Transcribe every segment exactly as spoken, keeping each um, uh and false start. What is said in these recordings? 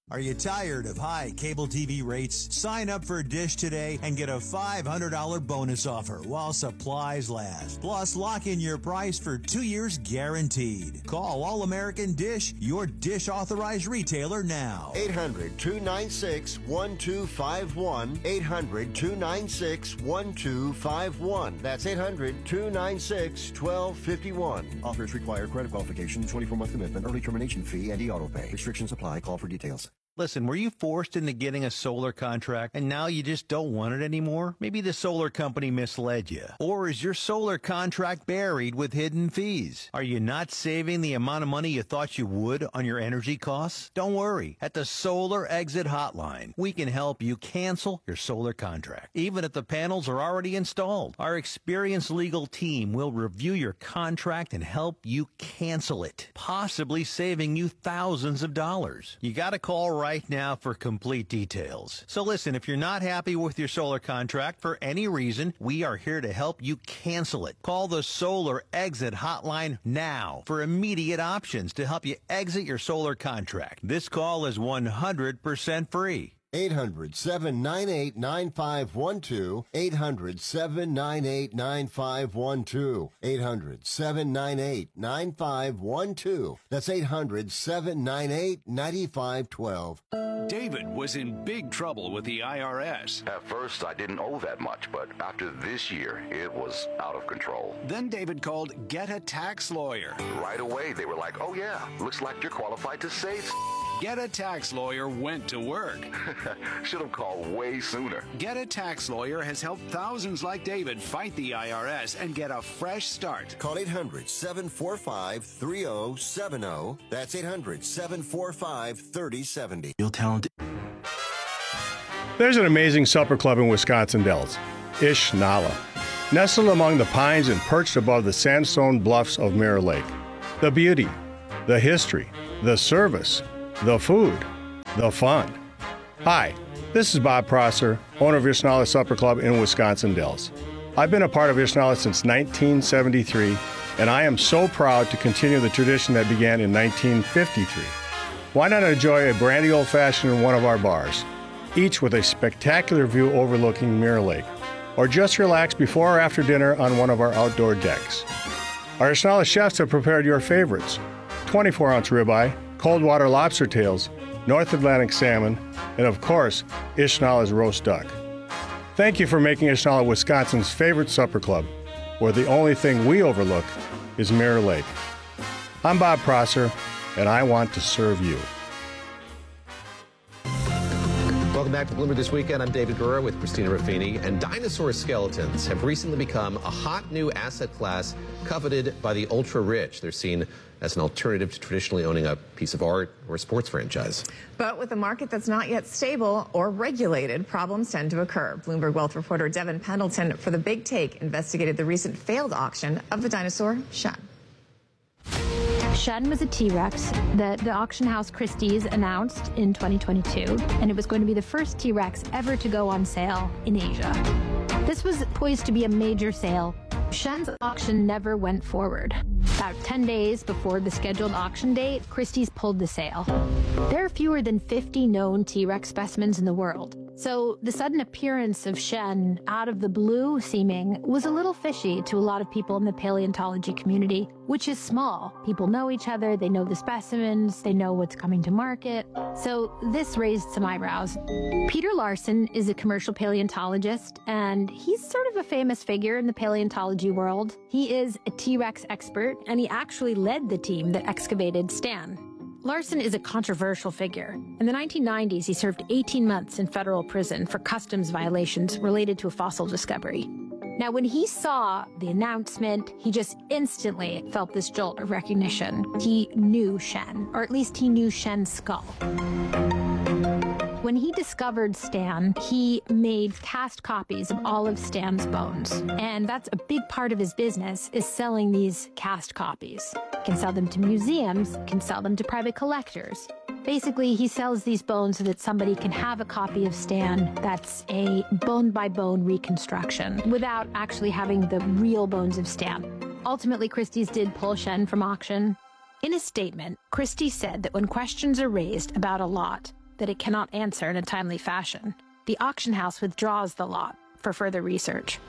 Are you tired of high cable T V rates? Sign up for Dish today and get a five hundred dollars bonus offer while supplies last. Plus, lock in your price for two years guaranteed. Call All American Dish, your Dish authorized retailer now. eight hundred, two nine six, one two five one. eight hundred, two nine six, one two five one. That's eight hundred, two nine six, one two five one. Offers require credit qualification, twenty-four month commitment, early termination fee, and e-auto pay. Restrictions apply. Call for details. Listen, were you forced into getting a solar contract and now you just don't want it anymore? Maybe the solar company misled you. Or is your solar contract buried with hidden fees? Are you not saving the amount of money you thought you would on your energy costs? Don't worry. At the Solar Exit Hotline, we can help you cancel your solar contract, even if the panels are already installed. Our experienced legal team will review your contract and help you cancel it, possibly saving you thousands of dollars. You got to call right right now for complete details. So listen, if you're not happy with your solar contract for any reason, we are here to help you cancel it. Call the Solar Exit Hotline now for immediate options to help you exit your solar contract. This call is one hundred percent free. eight hundred, seven nine eight, nine five one two. eight hundred, seven nine eight, nine five one two. eight hundred, seven nine eight, nine five one two. That's eight hundred, seven nine eight, nine five one two. David was in big trouble with the I R S. At first, I didn't owe that much, but after this year, it was out of control. Then David called Get a Tax Lawyer. Right away, they were like, oh yeah, looks like you're qualified to save. Get a Tax Lawyer went to work. Should have called way sooner. Get a Tax Lawyer has helped thousands like David fight the I R S and get a fresh start. Call eight hundred, seven four five, three oh seven oh. That's eight hundred, seven four five, three oh seven oh. You'll tell There's an amazing supper club in Wisconsin Dells, Ish Nala, nestled among the pines and perched above the sandstone bluffs of Mirror Lake. The beauty, the history, the service, the food, the fun. Hi, this is Bob Prosser, owner of Ishnala Supper Club in Wisconsin Dells. I've been a part of Ishnala since nineteen seventy-three, and I am so proud to continue the tradition that began in nineteen fifty-three. Why not enjoy a brandy old-fashioned in one of our bars, each with a spectacular view overlooking Mirror Lake, or just relax before or after dinner on one of our outdoor decks. Our Ishnala chefs have prepared your favorites: twenty-four ounce ribeye, cold water lobster tails, North Atlantic salmon, and of course, Ishnala's roast duck. Thank you for making Ishnala Wisconsin's favorite supper club, where the only thing we overlook is Mirror Lake. I'm Bob Prosser, and I want to serve you. Welcome back to Bloomberg This Weekend. I'm David Gura with Christina Ruffini. And dinosaur skeletons have recently become a hot new asset class coveted by the ultra-rich. They're seen as an alternative to traditionally owning a piece of art or a sports franchise. But with a market that's not yet stable or regulated, problems tend to occur. Bloomberg Wealth reporter Devin Pendleton for The Big Take investigated the recent failed auction of the dinosaur Shen. Shen was a T-Rex that the auction house Christie's announced in twenty twenty-two, and it was going to be the first T-Rex ever to go on sale in Asia. This was poised to be a major sale. Shen's auction never went forward. About ten days before the scheduled auction date, Christie's pulled the sale. There are fewer than fifty known T-Rex specimens in the world, so the sudden appearance of Shen, out of the blue seeming, was a little fishy to a lot of people in the paleontology community, which is small. People know each other, they know the specimens, they know what's coming to market, so this raised some eyebrows. Peter Larson is a commercial paleontologist, and he's sort of a famous figure in the paleontology world. He is a T-Rex expert, and he actually led the team that excavated Stan. Larson is a controversial figure. In the nineteen nineties, he served eighteen months in federal prison for customs violations related to a fossil discovery. Now, when he saw the announcement, he just instantly felt this jolt of recognition. He knew Shen, or at least he knew Shen's skull. When he discovered Stan, he made cast copies of all of Stan's bones. And that's a big part of his business, is selling these cast copies. Can sell them to museums, can sell them to private collectors. Basically, he sells these bones so that somebody can have a copy of Stan that's a bone-by-bone reconstruction without actually having the real bones of Stan. Ultimately, Christie's did pull Shen from auction. In a statement, Christie said that when questions are raised about a lot, that it cannot answer in a timely fashion. The auction house withdraws the lot for further research.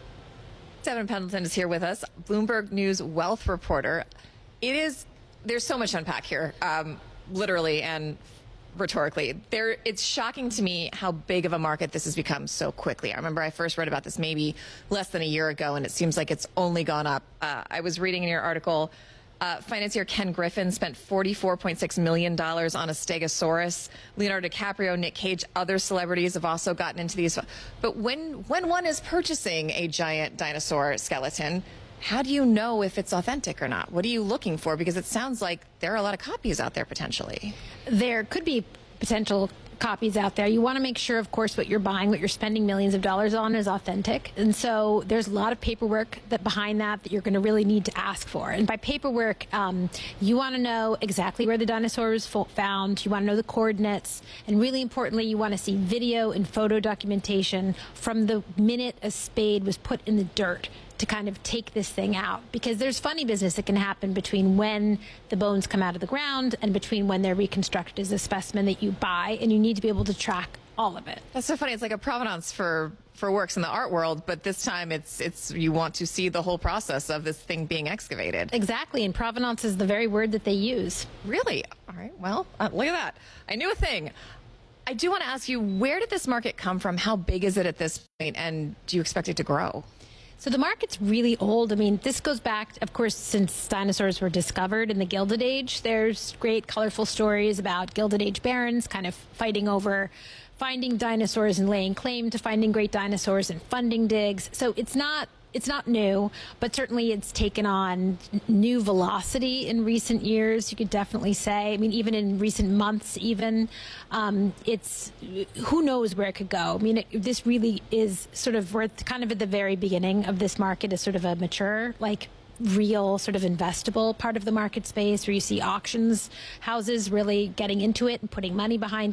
Devin Pendleton is here with us, Bloomberg News wealth reporter. It is, there's so much to unpack here, um, literally and rhetorically. There, it's shocking to me how big of a market this has become so quickly. I remember I first read about this maybe less than a year ago, and it seems like it's only gone up. Uh, I was reading in your article, uh, financier Ken Griffin spent forty-four point six million dollars on a Stegosaurus. Leonardo DiCaprio, Nick Cage, other celebrities have also gotten into these. But when, when one is purchasing a giant dinosaur skeleton, how do you know if it's authentic or not? What are you looking for? Because it sounds like there are a lot of copies out there potentially. There could be potential copies out there. You want to make sure, of course, what you're buying, what you're spending millions of dollars on is authentic. And so there's a lot of paperwork that behind that that you're going to really need to ask for. And by paperwork, um, you want to know exactly where the dinosaur was found. You want to know the coordinates. And really importantly, you want to see video and photo documentation from the minute a spade was put in the dirt to kind of take this thing out, because there's funny business that can happen between when the bones come out of the ground and between when they're reconstructed as a specimen that you buy, and you need to be able to track all of it. That's so funny. It's like a provenance for for works in the art world, but this time it's it's you want to see the whole process of this thing being excavated. Exactly, and provenance is the very word that they use. Really? All right. Well, uh, look at that. I knew a thing. I do want to ask you, where did this market come from? How big is it at this point, and do you expect it to grow? So the market's really old. I mean, this goes back, of course, since dinosaurs were discovered in the Gilded Age. There's great, colorful stories about Gilded Age barons kind of fighting over finding dinosaurs and laying claim to finding great dinosaurs and funding digs. So it's not it's not new, but certainly it's taken on new velocity in recent years, you could definitely say. I mean, even in recent months, even, um, it's, who knows where it could go. I mean, it, this really is sort of, we're kind of at the very beginning of this market as sort of a mature, like, real sort of investable part of the market space where you see auctions houses really getting into it and putting money behind it.